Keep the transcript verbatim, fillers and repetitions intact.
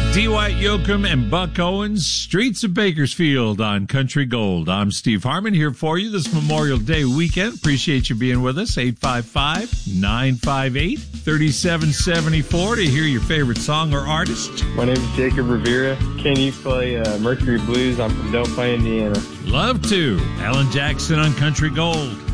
Dwight Yoakam and Buck Owens, Streets of Bakersfield on Country Gold. I'm Steve Harmon here for you this Memorial Day weekend. Appreciate you being with us. eight five five, nine five eight, three seven seven four to hear your favorite song or artist. My name is Jacob Rivera. Can you play uh, Mercury Blues? I'm from Delphia, Indiana. Love to. Alan Jackson on Country Gold.